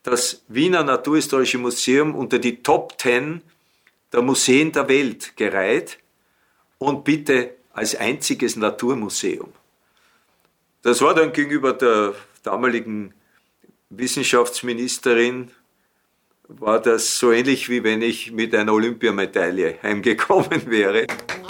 das Wiener Naturhistorische Museum unter die Top 10 der Museen der Welt gereiht und bitte als einziges Naturmuseum. Das war dann gegenüber der damaligen Wissenschaftsministerin, war das so ähnlich, wie wenn ich mit einer Olympiamedaille heimgekommen wäre.